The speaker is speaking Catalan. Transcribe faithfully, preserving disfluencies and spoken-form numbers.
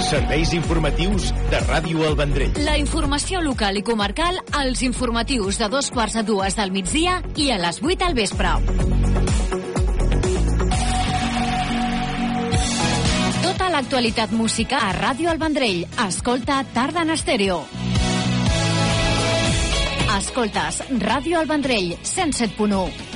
Serveis informatius de Ràdio El Vendrell. La informació local i comarcal als informatius de dos quarts a dues del migdia i a les vuit al vespre. Tota l'actualitat musical a Ràdio El Vendrell. Escolta Tarda en Estèreo. Escoltes Ràdio El Vendrell, cent set punt u.